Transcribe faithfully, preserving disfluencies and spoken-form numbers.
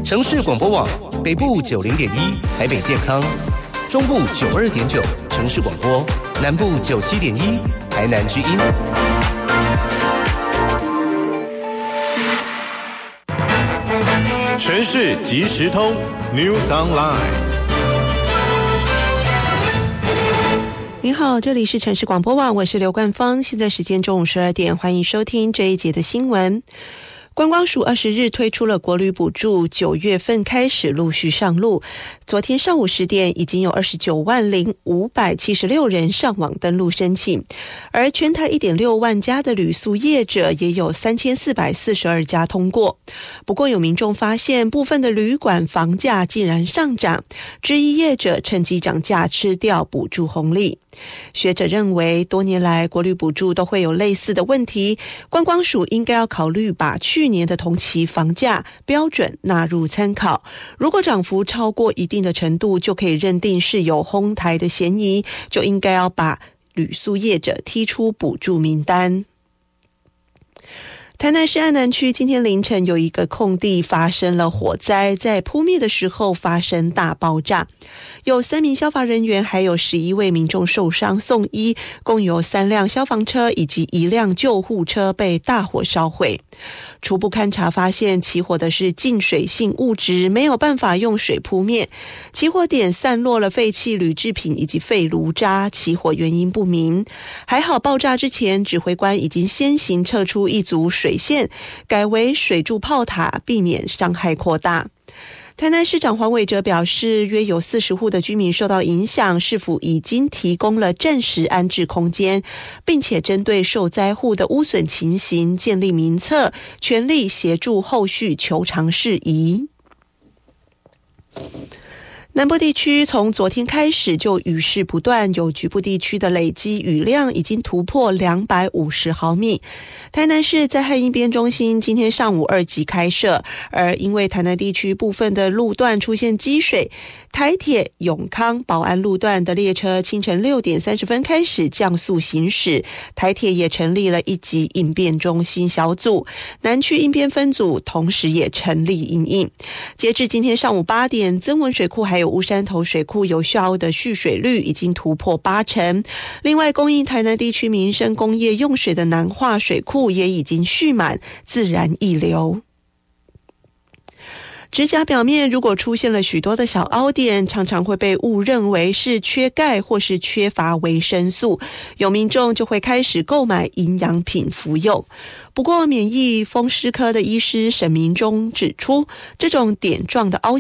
城市广播网北部九零点一台北健康，中部九二点九城市广播，南部九七点一台南之音。 城市即时通 News Online。 您好，这里是城市广播网，我是刘冠芳，现在时间中午十二点，欢迎收听这一节的新闻。观光署二十日推出了国旅补助，九月份开始陆续上路。昨天上午十点，已经有二十九万零五百七十六人上网登录申请，而全台一点六万家的旅宿业者也有三千四百四十二家通过。不过有民众发现，部分的旅馆房价竟然上涨，质疑业者趁机涨价吃掉补助红利。学者认为，多年来国旅补助都会有类似的问题，观光署应该要考虑把去年的同期房价标准纳入参考，如果涨幅超过一定的程度，就可以认定是有哄抬的嫌疑，就应该要把旅宿业者踢出补助名单。台南市安南区今天凌晨有一个空地发生了火灾，在扑灭的时候发生大爆炸，有三名消防人员还有十一位民众受伤送医，共有三辆消防车以及一辆救护车被大火烧毁。初步勘查发现，起火的是浸水性物质，没有办法用水扑灭。起火点散落了废弃铝制品以及废炉渣，起火原因不明。还好爆炸之前，指挥官已经先行撤出一组水线，改为水柱炮塔，避免伤害扩大。台南市长黄伟哲表示，约有四十户的居民受到影响，市府已经提供了暂时安置空间，并且针对受灾户的污损情形建立名册，全力协助后续求偿事宜。南部地区从昨天开始就雨势不断，有局部地区的累积雨量已经突破两百五十毫米。台南市灾害应变中心今天上午二级开设，而因为台南地区部分的路段出现积水，台铁永康保安路段的列车清晨六点三十分开始降速行驶，台铁也成立了一级应变中心小组，南区应变分组同时也成立因应。截至今天上午八点，曾文水库还有乌山头水库有效的蓄水率已经突破八成，另外供应台南地区民生工业用水的南化水库也已经蓄满，自然溢流。指甲表面如果出现了许多的小凹点，常常会被误认为是缺钙或是缺乏维生素，有民众就会开始购买营养品服用。不过免疫风湿科的医师沈明忠指出，这种点状的凹